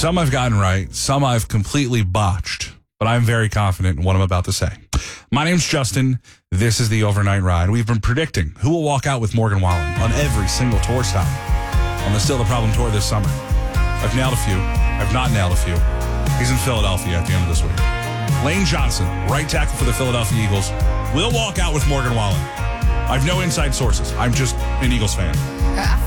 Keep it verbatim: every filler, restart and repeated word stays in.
Some I've gotten right, some I've completely botched, but I'm very confident in what I'm about to say. My name's Justin. This is the Overnight Ride. We've been predicting who will walk out with Morgan Wallen on every single tour stop on the Still the Problem tour this summer. I've nailed a few. I've not nailed a few. He's in Philadelphia at the end of this week. Lane Johnson, right tackle for the Philadelphia Eagles, will walk out with Morgan Wallen. I have no inside sources. I'm just an Eagles fan.